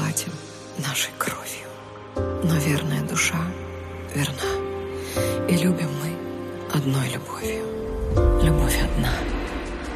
платим нашей кровью. Но верная душа верна, и любим мы одной любовью. Любовь одна.